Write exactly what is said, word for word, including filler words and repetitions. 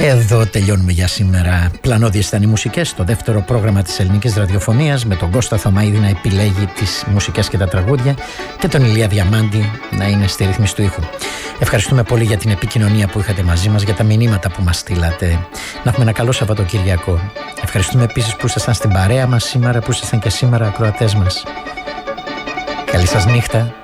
Εδώ τελειώνουμε για σήμερα. Πλανώδιες ήταν οι μουσικές, το δεύτερο πρόγραμμα της ελληνικής ραδιοφωνίας, με τον Κώστα Θωμαίδη να επιλέγει τις μουσικές και τα τραγούδια και τον Ηλία Διαμάντη να είναι στη ρύθμιση του ήχου. Ευχαριστούμε πολύ για την επικοινωνία που είχατε μαζί μας, για τα μηνύματα που μας στείλατε. Να έχουμε ένα καλό Σαββατοκυριακό. Ευχαριστούμε επίσης που ήσασταν στην παρέα μας σήμερα, που ήσασταν και σήμερα ακροατές μας. Καλή σας νύχτα.